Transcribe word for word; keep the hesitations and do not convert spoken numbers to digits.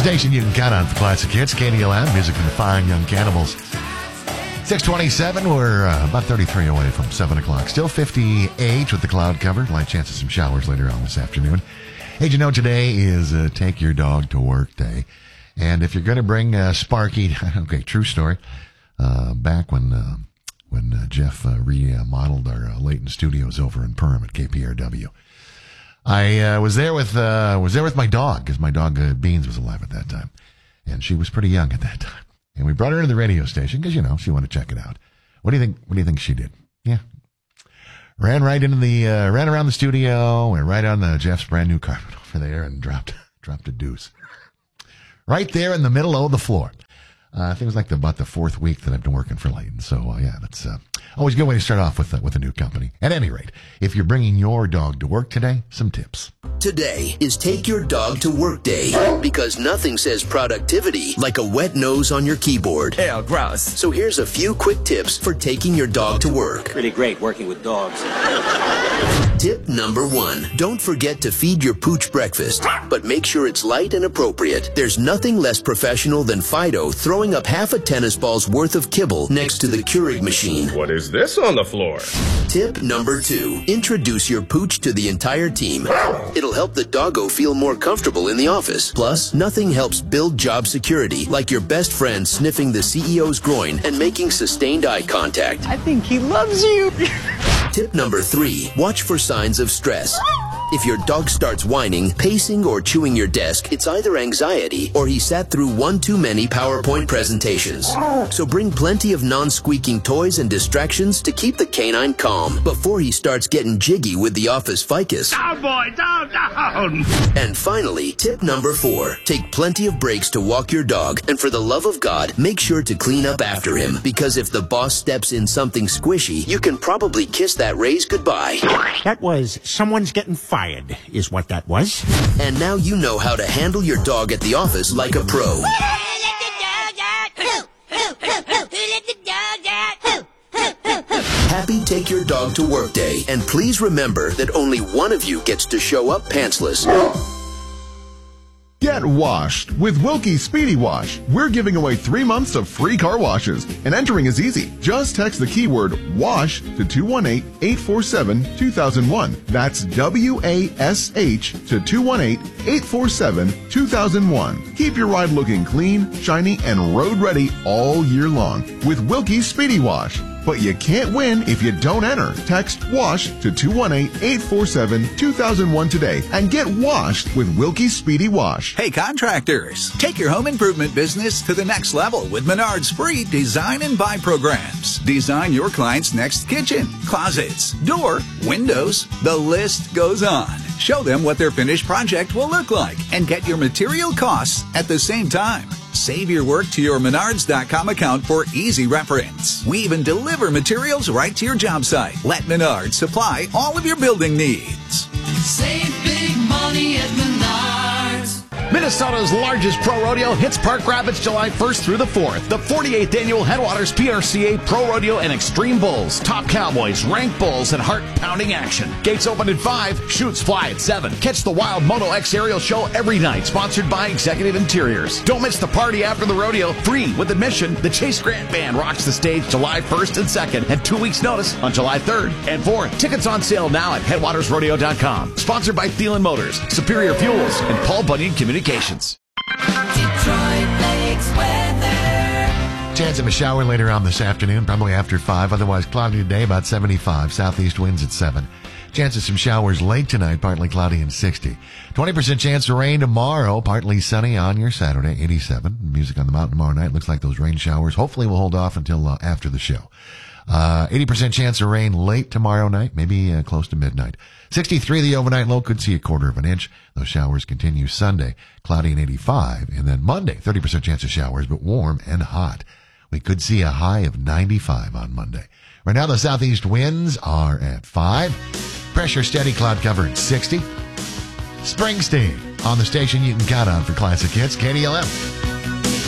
Station you can count on for classic hits. K D L M, music from the Fine Young Cannibals. six twenty-seven, we're uh, about thirty-three away from seven o'clock. Still fifty-eight with the cloud cover. Light chance of some showers later on this afternoon. Hey, you know, today is uh, Take Your Dog to Work Day. And if you're going to bring uh, Sparky, okay, true story. Uh, back when uh, when uh, Jeff uh, remodeled our uh, Layton Studios over in Perham at K P R W, I uh, was there with uh, was there with my dog, because my dog uh, Beans was alive at that time, and she was pretty young at that time. And we brought her into the radio station because, you know, she wanted to check it out. What do you think? What do you think she did? Yeah, ran right into the uh, ran around the studio, went right on the Jeff's brand new carpet over there, and dropped dropped a deuce right there in the middle of the floor. Uh, I think it was like the, about the fourth week that I've been working for Layton. So, uh, yeah, that's uh, always a good way to start off with, uh, with a new company. At any rate, if you're bringing your dog to work today, some tips. Today is Take Your Dog to Work Day, because nothing says productivity like a wet nose on your keyboard. Ew, gross. So here's a few quick tips for taking your dog to work. Really great working with dogs. Tip number one. Don't forget to feed your pooch breakfast, but make sure it's light and appropriate. There's nothing less professional than Fido throwing up half a tennis ball's worth of kibble next to the Keurig machine. What is this on the floor? Tip number two. Introduce your pooch to the entire team. It'll help the doggo feel more comfortable in the office. Plus, nothing helps build job security like your best friend sniffing the C E O's groin and making sustained eye contact. I think he loves you. Tip number three. Watch for signs of stress. If your dog starts whining, pacing, or chewing your desk, it's either anxiety or he sat through one too many PowerPoint presentations. So bring plenty of non-squeaking toys and distractions to keep the canine calm before he starts getting jiggy with the office ficus. Down, boy, down, down! And finally, tip number four. Take plenty of breaks to walk your dog, and for the love of God, make sure to clean up after him, because if the boss steps in something squishy, you can probably kiss that raise goodbye. That was someone's getting fired, is what that was. And now you know how to handle your dog at the office like a pro. Happy Take Your Dog to Work Day, and please remember that only one of you gets to show up pantsless. Get washed with Wilkie Speedy Wash. We're giving away three months of free car washes, and entering is easy. Just text the keyword WASH to two one eight, eight four seven, two thousand one. That's W A S H to two one eight, eight four seven, two thousand one. Keep your ride looking clean, shiny, and road ready all year long with Wilkie Speedy Wash. But you can't win if you don't enter. Text WASH to two one eight, eight four seven, two thousand one today and get washed with Wilkie Speedy Wash. Hey contractors, take your home improvement business to the next level with Menard's free design and buy programs. Design your client's next kitchen, closets, door, windows. The list goes on. Show them what their finished project will look like and get your material costs at the same time. Save your work to your Menards dot com account for easy reference. We even deliver materials right to your job site. Let Menards supply all of your building needs. Save big money at Menards. Minnesota's largest pro rodeo hits Park Rapids July first through the fourth. The forty-eighth Annual Headwaters P R C A Pro Rodeo and Extreme Bulls. Top cowboys, rank bulls, and heart-pounding action. Gates open at five, shoots fly at seven. Catch the Wild Moto X Aerial Show every night, sponsored by Executive Interiors. Don't miss the party after the rodeo, free with admission. The Chase Grant Band rocks the stage July first and second, and two weeks' notice on July third and fourth. Tickets on sale now at headwaters rodeo dot com. Sponsored by Thielen Motors, Superior Fuels, and Paul Bunyan Communications. Detroit Lakes weather. Chance of a shower later on this afternoon, probably after five. Otherwise cloudy today, about seventy-five. Southeast winds at seven. Chance of some showers late tonight, partly cloudy and sixty. twenty percent chance of rain tomorrow, partly sunny on your Saturday, eighty-seven. Music on the mountain tomorrow night. Looks like those rain showers hopefully will hold off until uh, after the show. Uh, eighty percent chance of rain late tomorrow night, maybe uh, close to midnight. sixty-three the overnight low, could see a quarter of an inch. Those showers continue Sunday, cloudy and eighty-five. And then Monday, thirty percent chance of showers, but warm and hot. We could see a high of ninety-five on Monday. Right now, the southeast winds are at five. Pressure steady, cloud cover at sixty. Springsteen on the station you can count on for classic hits, K D L M.